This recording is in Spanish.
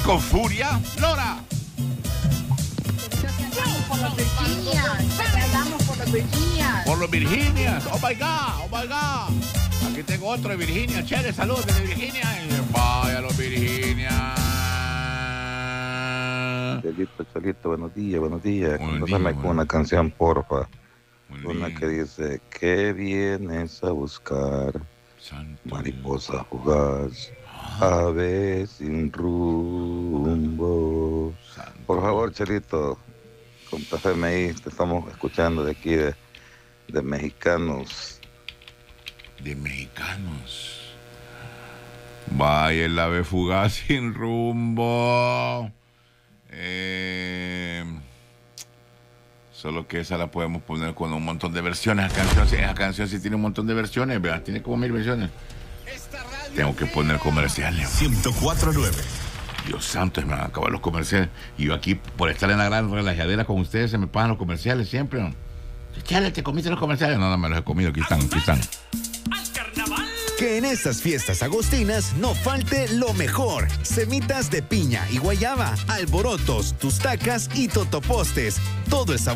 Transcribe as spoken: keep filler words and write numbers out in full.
con furia, Lora. Por los Virginias, andamos por los Virginias. Por los Virginias, oh my God, oh my God. Aquí tengo otro de Virginia, Chere, saludos desde Virginia. Vaya los Virginia. Chelito, Chelito, buenos días, buenos días. Buenos Contándome días, con una canción, porfa. Buen Una día. que dice, ¿qué vienes a buscar? Santo Mariposa fugaz, ave sin rumbo. Santo. Por favor, Chelito, con F M I, te estamos escuchando de aquí, de, de Mexicanos. De mexicanos. Vaya el ave fugaz sin rumbo. Eh, solo que esa la podemos poner con un montón de versiones. Esa canción, esa canción sí tiene un montón de versiones, ¿verdad? Tiene como mil versiones. Tengo que poner comerciales. ciento cuatro punto nueve. Dios santo, me van a acabar los comerciales. Y yo aquí, por estar en la gran relajadera con ustedes, se me pagan los comerciales siempre, ¿no? Chale, ¿te comiste los comerciales? No, no me los he comido, aquí están, aquí están. Que en estas fiestas agostinas no falte lo mejor. Semitas de piña y guayaba, alborotos, tustacas y totopostes. Todo es